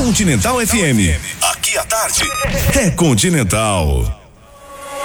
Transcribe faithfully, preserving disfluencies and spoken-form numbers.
Continental F M. Aqui à tarde é Continental.